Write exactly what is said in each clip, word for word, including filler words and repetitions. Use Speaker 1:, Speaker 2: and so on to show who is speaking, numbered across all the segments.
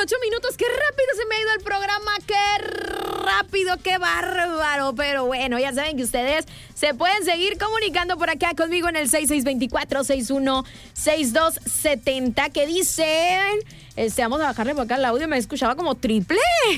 Speaker 1: ocho minutos. Qué rápido se me ha ido el programa. Qué rápido, qué bárbaro. Pero bueno, ya saben que ustedes se pueden seguir comunicando por acá conmigo en el seis seis dos cuatro, seis uno seis dos siete cero. ¿Qué dicen? Este, vamos a bajarle por acá el audio. Me escuchaba como triple.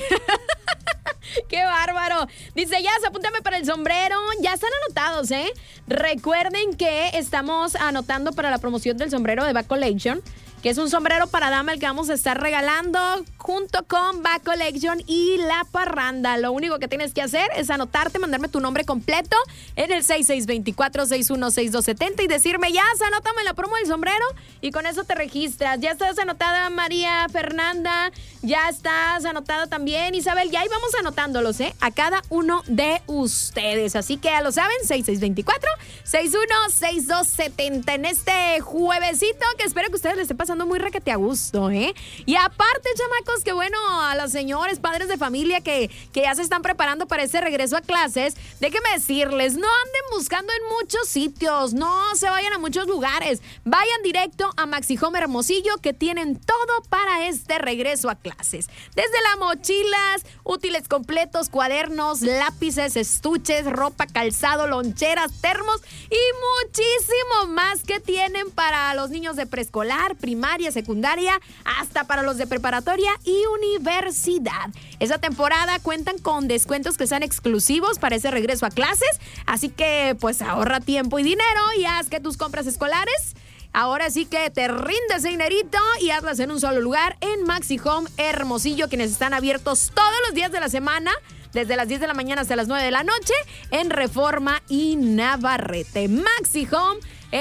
Speaker 1: ¡Qué bárbaro! Dice, ya, apúntame para el sombrero. Ya están anotados, ¿eh? Recuerden que estamos anotando para la promoción del sombrero de Back Collection, que es un sombrero para dama el que vamos a estar regalando junto con Back Collection y La Parranda. Lo único que tienes que hacer es anotarte, mandarme tu nombre completo en el seis seis dos cuatro, seis uno seis dos siete cero y decirme, ya, anótame la promo del sombrero y con eso te registras. Ya estás anotada, María Fernanda, ya estás anotada también, Isabel, ya ahí vamos anotándolos, ¿eh? A cada uno de ustedes. Así que ya lo saben, seis seis dos cuatro, seis uno seis dos siete cero en este juevesito que espero que ustedes les estén pasando muy requete a gusto, ¿eh? Y aparte, chamacos, que bueno, a los señores, padres de familia que, que ya se están preparando para ese regreso a clases, déjenme decirles, no anden buscando en muchos sitios, no se vayan a muchos lugares, vayan directo a Maxi Home Hermosillo, que tienen todo para este regreso a clases. Desde las mochilas, útiles completos, cuadernos, lápices, estuches, ropa, calzado, loncheras, termos y muchísimo más que tienen para los niños de preescolar, primaria, secundaria, hasta para los de preparatoria y universidad. Esa temporada cuentan con descuentos que sean exclusivos para ese regreso a clases, así que pues ahorra tiempo y dinero y haz que tus compras escolares ahora sí que te rindes ese dinerito y hazlas en un solo lugar en Maxi Home Hermosillo, quienes están abiertos todos los días de la semana, desde las diez de la mañana hasta las nueve de la noche, en Reforma y Navarrete. Maxi Home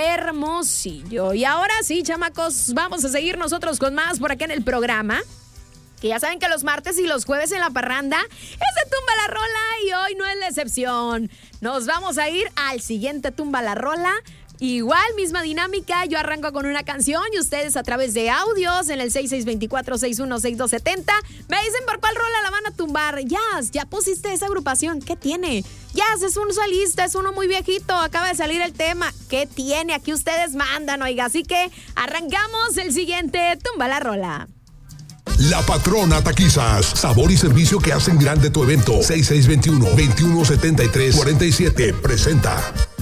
Speaker 1: Hermosillo. Y ahora sí, chamacos, vamos a seguir nosotros con más por acá en el programa. Que ya saben que los martes y los jueves en La Parranda es de Tumba la Rola y hoy no es la excepción. Nos vamos a ir al siguiente Tumba la Rola. Igual, misma dinámica, yo arranco con una canción y ustedes a través de audios en el seis seis dos cuatro, seis uno seis dos siete cero me dicen por cuál rola la van a tumbar. Jazz, ya pusiste esa agrupación, ¿qué tiene? Jazz es un solista, es uno muy viejito, acaba de salir el tema, ¿qué tiene? Aquí ustedes mandan, oiga, así que arrancamos el siguiente Tumba la Rola.
Speaker 2: La Patrona Taquizas, sabor y servicio que hacen grande tu evento. seis seis dos uno, veintiuno setenta y tres cuarenta y siete presenta.